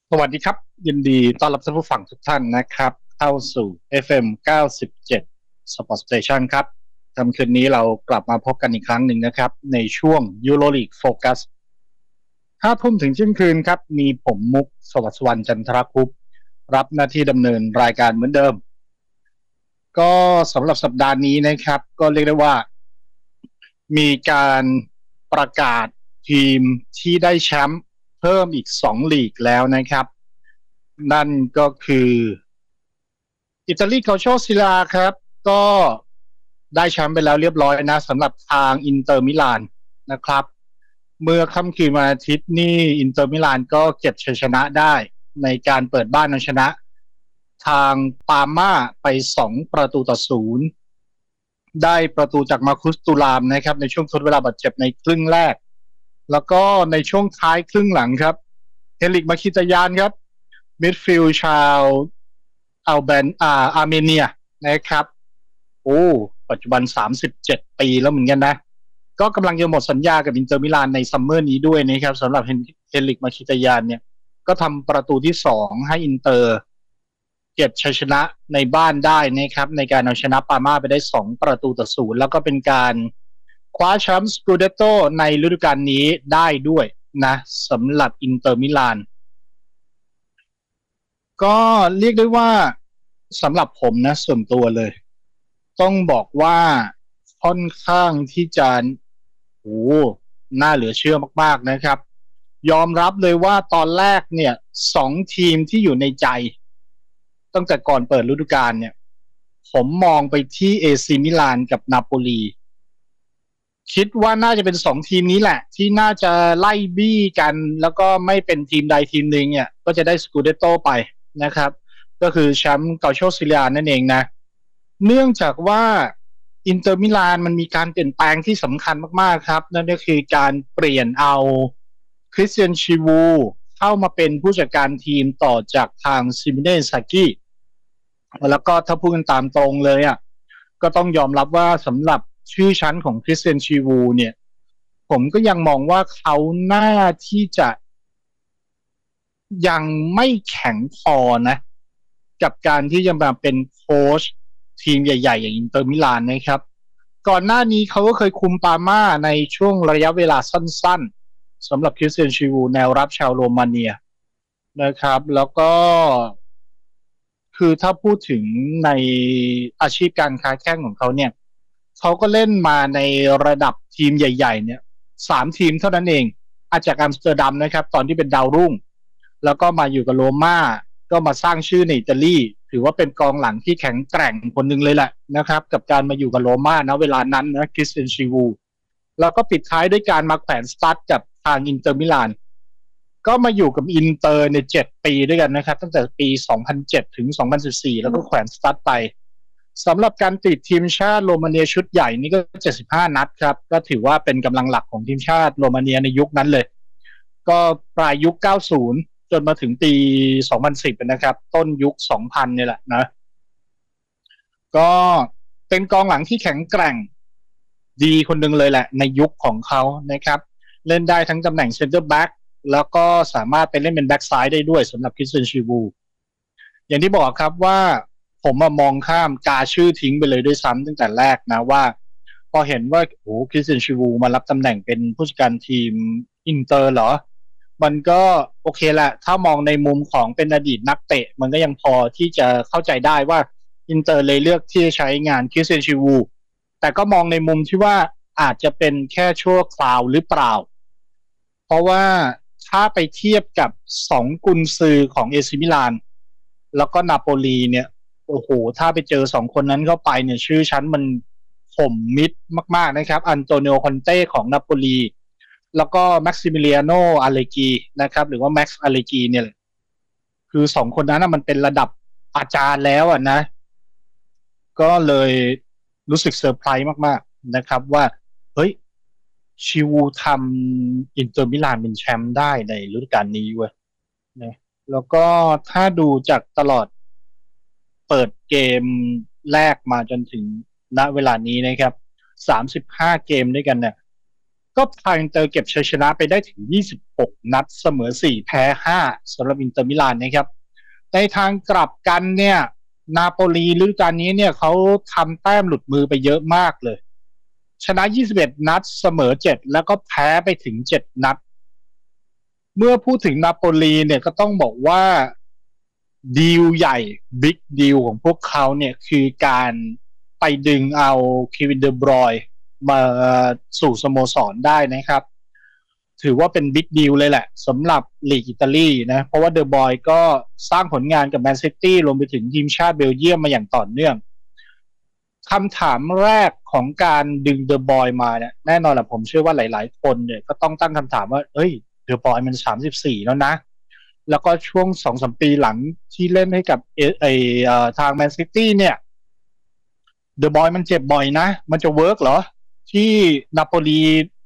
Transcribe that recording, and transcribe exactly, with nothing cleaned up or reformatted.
สวัสดีครับยินดีต้อนรับท่านผู้ฟังทุกท่านนะครับเข้าสู่ เอฟ เอ็ม เก้า เจ็ด Sport Station ครับค่ำคืนนี้เรากลับมาพบกันอีกครั้งหนึ่งนะครับในช่วง EuroLeague Focus ห้าทุ่มถึงเที่ยงคืนครับมีผมมุกสวัสดิ์สุวรรณจันทรคุปต์รับหน้าที่ดำเนินรายการเหมือนเดิมก็สำหรับสัปดาห์นี้นะครับก็เรียกได้ว่ามีการประกาศทีมที่ได้แชมป์เพิ่มอีกสองลีกแล้วนะครับนั่นก็คืออิตาลีเกาโชซิลาครับก็ได้แชมป์ไปแล้วเรียบร้อยนะสำหรับทางอินเตอร์มิลานนะครับเมื่อค่ำคืนวันอาทิตย์นี่อินเตอร์มิลานก็เก็บชัยชนะได้ในการเปิดบ้านเอาชนะทางปาม่าไปสองประตูต่อศูนย์ได้ประตูจากมาคุสตูรามนะครับในช่วงทดเวลาบาดเจ็บในครึ่งแรกแล้วก็ในช่วงท้ายครึ่งหลังครับเฮลิกมาคิตายานครับมิดฟิลด์ชาวอัลเบนอาอาร์เมเนียนะครับโอ้ปัจจุบันสามสิบเจ็ดปีแล้วเหมือนกันนะก็กำลังจะหมดสัญญากับอินเตอร์มิลานในซัมเมอร์นี้ด้วยนะครับสำหรับเฮลิกมาคิตายานเนี่ยก็ทำประตูที่สองให้อินเตอร์เก็บชัยชนะในบ้านได้นะครับในการเอาชนะปาม่าไปได้สองประตูต่อศูนย์แล้วก็เป็นการคว้าแชมป์สกูเดโตในฤดูกาลนี้ได้ด้วยนะสำหรับอินเตอร์มิลานก็เรียกได้ว่าสำหรับผมนะส่วนตัวเลยต้องบอกว่าค่อนข้างที่จะโอ้น่าเหลือเชื่อมากๆนะครับยอมรับเลยว่าตอนแรกเนี่ยสองทีมที่อยู่ในใจตั้งแต่ก่อนเปิดฤดูกาลเนี่ยผมมองไปที่เอซีมิลานกับนาโปลีคิดว่าน่าจะเป็นสองทีมนี้แหละที่น่าจะไล่บี้กันแล้วก็ไม่เป็นทีมใดทีมหนึ่งเนี่ยก็จะได้สกูเดโตไปนะครับก็คือแชมป์เกาโชซิลานั่นเองนะเนื่องจากว่าอินเตอร์มิลานมันมีการเปลี่ยนแปลงที่สำคัญมากๆครับนั่นก็คือการเปลี่ยนเอาคริสเตียนชิวูเข้ามาเป็นผู้จัดการทีมต่อจากทางซิมิเนซากิแล้วก็ถ้าพูดกันตามตรงเลยอ่ะก็ต้องยอมรับว่าสำหรับชื่อชั้นของคริสเตียนชิวูเนี่ยผมก็ยังมองว่าเขาน่าที่จะยังไม่แข็งพอนะกับการที่จะมาเป็นโค้ชทีมใหญ่ๆอย่างอินเตอร์มิลานนะครับก่อนหน้านี้เขาก็เคยคุมปาม่าในช่วงระยะเวลาสั้นๆสำหรับคริสเตียนชิวูแนวรับชาวโรมาเนียนะครับแล้วก็คือถ้าพูดถึงในอาชีพการค้าแข่งของเขาเนี่ยเขาก็เล่นมาในระดับทีมใหญ่ๆเนี่ยสามทีมเท่านั้นเองอาจากอัมสเตอร์ดัมนะครับตอนที่เป็นดาวรุ่งแล้วก็มาอยู่กับโรม่าก็มาสร้างชื่อในอิตาลีถือว่าเป็นกองหลังที่แข็งแกร่งคนหนึ่งเลยแหละนะครับกับการมาอยู่กับโรม่านะเวลานั้นนะคริสเตียนชิวูแล้วก็ปิดท้ายด้วยการมาแขวนสตั๊ดกับทางอินเตอร์มิลานก็มาอยู่กับอินเตอร์ในเจ็ดปีด้วยกันนะครับตั้งแต่ปีสองพันเจ็ดถึงสองพันสิบสี่แล้วก็แขวนสตั๊ดไปสำหรับการติดทีมชาติโรมาเนียชุดใหญ่นี่ก็เจ็ดสิบห้านัดครับก็ถือว่าเป็นกำลังหลักของทีมชาติโรมาเนียในยุคนั้นเลยก็ปลายยุคเก้าสิบจนมาถึงปีสองพันสิบนะครับต้นยุคสองพันนี่แหละนะก็เป็นกองหลังที่แข็งแกร่งดีคนหนึ่งเลยแหละในยุคของเขานะครับเล่นได้ทั้งตำแหน่งเซนเตอร์แบ็กแล้วก็สามารถไปเล่นเป็นแบ็กซ้ายได้ด้วยสำหรับคริสเตียนชิวูอย่างที่บอกครับว่าผมมามองข้ามกาชื่อทิ้งไปเลยด้วยซ้ำตั้งแต่แรกนะว่าพอเห็นว่าโอ้คริสเตียนชิวูมารับตำแหน่งเป็นผู้จัดการทีมอินเตอร์เหรอมันก็โอเคแหละถ้ามองในมุมของเป็นอดีตนักเตะมันก็ยังพอที่จะเข้าใจได้ว่าอินเตอร์เลยเลือกที่จะใช้งานคริสเตียนชิวูแต่ก็มองในมุมที่ว่าอาจจะเป็นแค่ชั่วคราวหรือเปล่าเพราะว่าถ้าไปเทียบกับสองกุนซือของเอซิมิลานแล้วก็นาโปลีเนี่ยโอ้โหถ้าไปเจอสองคนนั้นเข้าไปเนี่ยชื่อชั้นมันข่มมิดมากๆนะครับอันโตนิโอคอนเต้ของนาโปลีแล้วก็แม็กซิมิเลียโนอาเลกีนะครับหรือว่าแม็กซ์อาเลกีเนี่ยคือสองคนนั้นมันเป็นระดับอาจารย์แล้วอ่ะนะก็เลยรู้สึกเซอร์ไพรส์มากๆนะครับว่าเฮ้ยชิวูทำอินเตอร์มิลานเป็นแชมป์ได้ในฤดูกาลนี้เว้ยนะแล้วก็ถ้าดูจากตลอดเปิดเกมแรกมาจนถึงณเวลานี้นะครับสามสิบห้าเกมด้วยกันเนี่ยก็พาอินเตอร์เก็บชัยชนะไปได้ถึงยี่สิบหกนัดเสมอสี่แพ้ห้าสำหรับอินเตอร์มิลานนะครับในทางกลับกันเนี่ยนาโปลีฤดูกาลนี้เนี่ยเขาทำแต้มหลุดมือไปเยอะมากเลยชนะยี่สิบเอ็ดนัดเสมอเจ็ดแล้วก็แพ้ไปถึงเจ็ดนัดเมื่อพูดถึงนาโปลีเนี่ยก็ต้องบอกว่าดีลใหญ่บิ๊กดีลของพวกเขาเนี่ยคือการไปดึงเอาเควินเดอบรอยน์มาสู่สโมสรได้นะครับถือว่าเป็นบิ๊กดีลเลยแหละสำหรับลีกอิตาลีนะเพราะว่าเดอบรอยน์ก็สร้างผลงานกับแมนซิตี้รวมไปถึงทีมชาติเบลเยียมมาอย่างต่อเนื่องคำถามแรกของการดึงเดอบรอยน์มาเนี่ยแน่นอนแหละผมเชื่อว่าหลายๆคนเนี่ยก็ต้องตั้งคำถามว่าเอ้ยเดอบรอยน์มันสามสิบสี่แล้วนะแล้วก็ช่วง สองถึงสาม ปีหลังที่เล่นให้กับเอไอเอ่อทางแมนซิตี้เนี่ยเดอะบอยมันเจ็บบ่อยนะมันจะเวิร์กเหรอที่นาโปลี